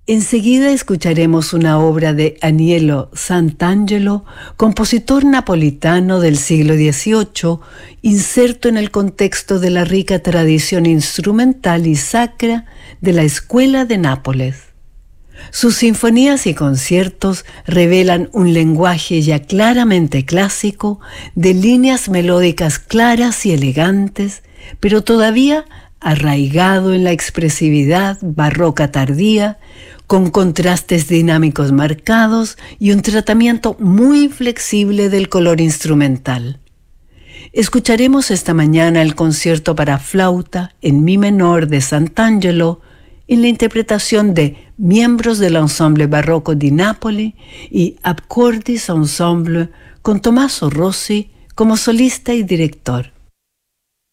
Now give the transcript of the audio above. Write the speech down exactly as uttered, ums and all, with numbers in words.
Enseguida escucharemos una obra de Agnello Sant'Angelo, compositor napolitano del siglo dieciocho, inserto en el contexto de la rica tradición instrumental y sacra de la Escuela de Nápoles. Sus sinfonías y conciertos revelan un lenguaje ya claramente clásico, de líneas melódicas claras y elegantes, pero todavía arraigado en la expresividad barroca tardía, con contrastes dinámicos marcados y un tratamiento muy flexible del color instrumental. Escucharemos esta mañana el concierto para flauta en mi menor de Sant'Angelo, en la interpretación de miembros del Ensemble Barroco di Napoli y Accordis Ensemble con Tommaso Rossi como solista y director.